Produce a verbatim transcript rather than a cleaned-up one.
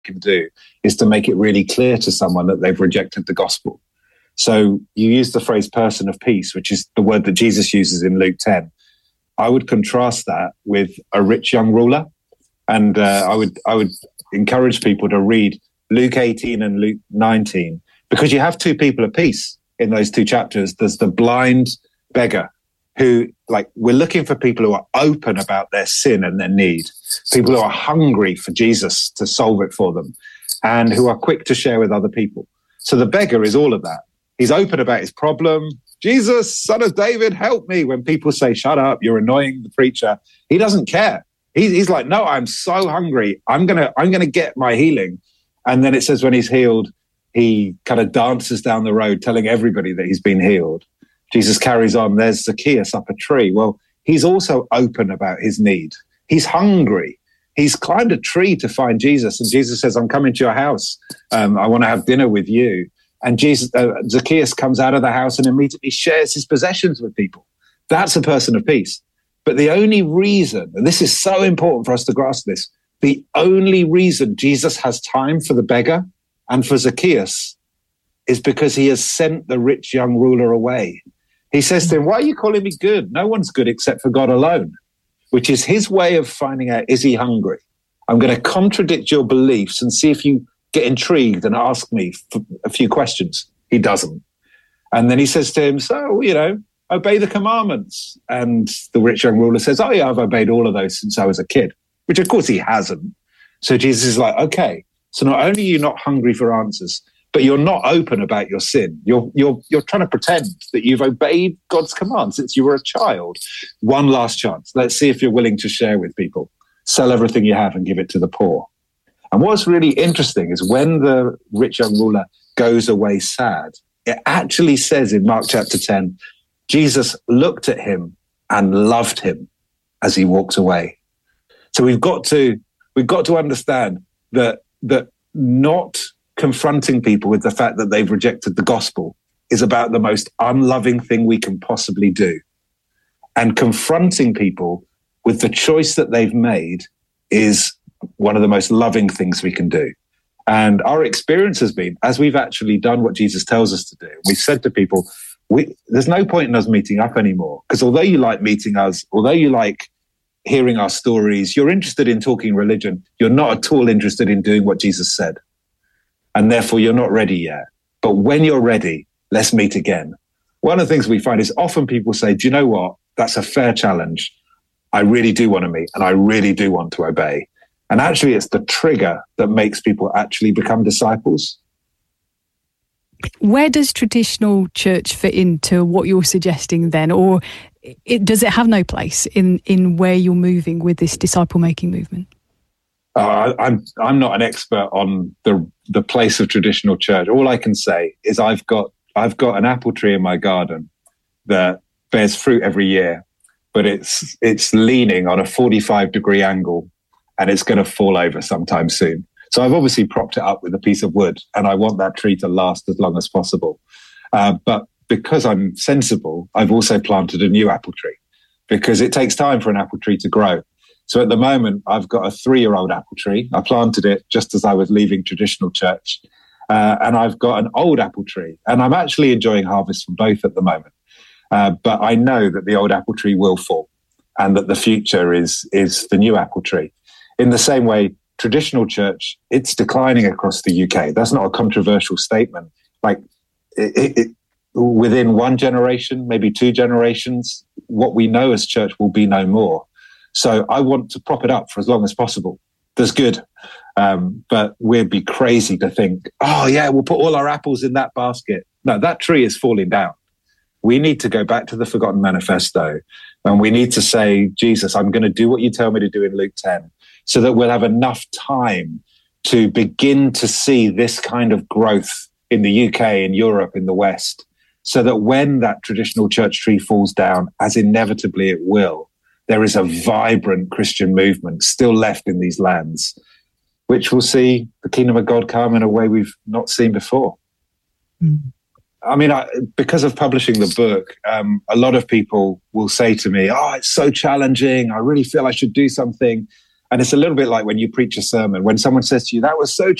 can do is to make it really clear to someone that they've rejected the gospel. So you use the phrase person of peace, which is the word that Jesus uses in Luke ten. I would contrast that with a rich young ruler. And uh, I would I would encourage people to read Luke eighteen and Luke nineteen, because you have two people of peace in those two chapters. There's the blind beggar who, like, we're looking for people who are open about their sin and their need, people who are hungry for Jesus to solve it for them, and who are quick to share with other people. So the beggar is all of that. He's open about his problem. Jesus, son of David, help me. When people say, shut up, you're annoying the preacher, he doesn't care. He's, he's like, no, I'm so hungry. I'm going to, I'm going to get my healing. And then it says when he's healed, he kind of dances down the road telling everybody that he's been healed. Jesus carries on. There's Zacchaeus up a tree. Well, he's also open about his need. He's hungry. He's climbed a tree to find Jesus. And Jesus says, I'm coming to your house. Um, I want to have dinner with you. And Jesus, uh, Zacchaeus comes out of the house and immediately shares his possessions with people. That's a person of peace. But the only reason, and this is so important for us to grasp this, the only reason Jesus has time for the beggar and for Zacchaeus is because he has sent the rich young ruler away. He says to him, why are you calling me good? No one's good except for God alone, which is his way of finding out, is he hungry? I'm going to contradict your beliefs and see if you get intrigued and ask me for a few questions. He doesn't. And then he says to him, so, you know, obey the commandments. And the rich young ruler says, oh yeah, I've obeyed all of those since I was a kid, which of course he hasn't. So Jesus is like, okay, so not only are you not hungry for answers, but you're not open about your sin. You're, you're, you're trying to pretend that you've obeyed God's command since you were a child. One last chance. Let's see if you're willing to share with people. Sell everything you have and give it to the poor. And what's really interesting is when the rich young ruler goes away sad, it actually says in Mark chapter ten, Jesus looked at him and loved him as he walked away. So we've got to, we've got to understand that, that not confronting people with the fact that they've rejected the gospel is about the most unloving thing we can possibly do. And confronting people with the choice that they've made is one of the most loving things we can do. And our experience has been, as we've actually done what Jesus tells us to do, we've said to people, we, there's no point in us meeting up anymore, because although you like meeting us, although you like hearing our stories, you're interested in talking religion, you're not at all interested in doing what Jesus said. And therefore you're not ready yet. But when you're ready, let's meet again. One of the things we find is often people say, do you know what? That's a fair challenge. I really do want to meet and I really do want to obey. And actually, it's the trigger that makes people actually become disciples. Where does traditional church fit into what you're suggesting then? Or it, does it have no place in, in where you're moving with this disciple-making movement? Uh, I'm I'm not an expert on the the place of traditional church. All I can say is I've got I've got an apple tree in my garden that bears fruit every year, but it's it's leaning on a forty-five degree angle. And it's going to fall over sometime soon. So I've obviously propped it up with a piece of wood, and I want that tree to last as long as possible. Uh, but because I'm sensible, I've also planted a new apple tree, because it takes time for an apple tree to grow. So at the moment, I've got a three-year-old apple tree. I planted it just as I was leaving traditional church. Uh, and I've got an old apple tree. And I'm actually enjoying harvest from both at the moment. Uh, but I know that the old apple tree will fall, and that the future is is the new apple tree. In the same way, traditional church, it's declining across the U K. That's not a controversial statement. Like it, it, it, within one generation, maybe two generations, what we know as church will be no more. So I want to prop it up for as long as possible. That's good. Um, but we'd be crazy to think, oh yeah, we'll put all our apples in that basket. No, that tree is falling down. We need to go back to the Forgotten Manifesto, and we need to say, Jesus, I'm going to do what you tell me to do in Luke ten. So that we'll have enough time to begin to see this kind of growth in the U K, in Europe, in the West, so that when that traditional church tree falls down, as inevitably it will, there is a vibrant Christian movement still left in these lands, which will see the kingdom of God come in a way we've not seen before. Mm. I mean, I, because of publishing the book, um, a lot of people will say to me, oh, it's so challenging. I really feel I should do something. And it's a little bit like when you preach a sermon, when someone says to you, that was so